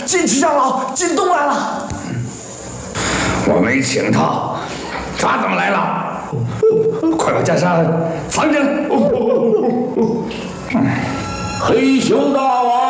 金池长老，金东来了。 我没请他，他怎么来了？快把袈裟藏着。 黑熊大王。